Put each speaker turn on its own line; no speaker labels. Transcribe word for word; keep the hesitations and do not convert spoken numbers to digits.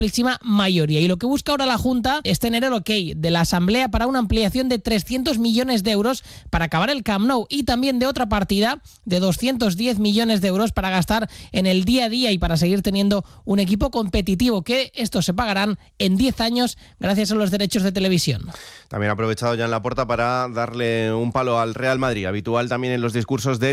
mayoría. Y lo que busca ahora la Junta es tener el ok de la Asamblea para una ampliación de trescientos millones de euros para acabar el Camp Nou y también de otra partida de doscientos diez millones de euros para gastar en el día a día y para seguir teniendo un equipo competitivo, que estos se pagarán en diez años gracias a los derechos de televisión.
También ha aprovechado Joan Laporta para darle un palo al Real Madrid, habitual también en los discursos de